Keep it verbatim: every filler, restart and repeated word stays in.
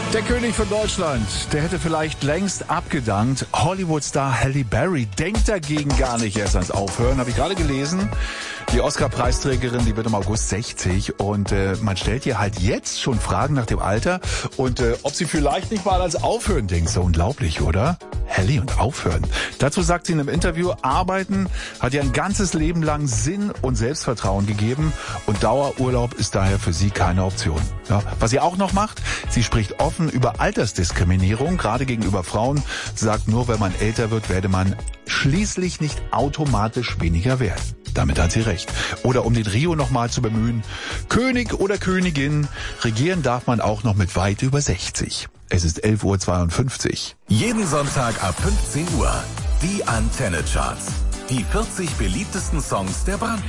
Der König von Deutschland, der hätte vielleicht längst abgedankt. Hollywood-Star Halle Berry denkt dagegen gar nicht erst ans Aufhören. Habe ich gerade gelesen. Die Oscar-Preisträgerin, die wird im August sechzig und äh, man stellt ihr halt jetzt schon Fragen nach dem Alter und äh, ob sie vielleicht nicht mal ans Aufhören denkt. So unglaublich, oder? Halle und Aufhören. Dazu sagt sie in einem Interview, Arbeiten hat ihr ein ganzes Leben lang Sinn und Selbstvertrauen gegeben und Dauerurlaub ist daher für sie keine Option. Ja, was sie auch noch macht, sie spricht offen über Altersdiskriminierung, gerade gegenüber Frauen. Sie sagt, nur wenn man älter wird, werde man schließlich nicht automatisch weniger wert. Damit hat sie recht. Oder um den Rio nochmal zu bemühen, König oder Königin, regieren darf man auch noch mit weit über sechzig. Es ist elf Uhr zweiundfünfzig. Jeden Sonntag ab fünfzehn Uhr. Die Antenne Charts. Die vierzig beliebtesten Songs der Brandpunkt.